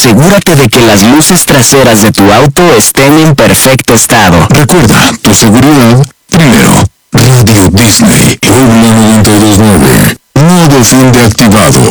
asegúrate de que las luces traseras de tu auto estén en perfecto estado. Recuerda, tu seguridad primero. Radio Disney, Puebla 92.9. Modo fin de activado.